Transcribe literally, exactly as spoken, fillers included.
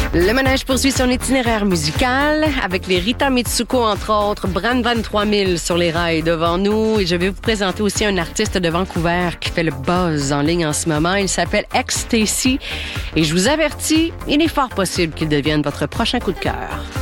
Le manège poursuit son itinéraire musical avec les Rita Mitsuko, entre autres, Bran vingt-trois mille sur les rails devant nous. Et je vais vous présenter aussi un artiste de Vancouver qui fait le buzz en ligne en ce moment. Il s'appelle Ecstasy. Et je vous avertis, il est fort possible qu'il devienne votre prochain coup de cœur.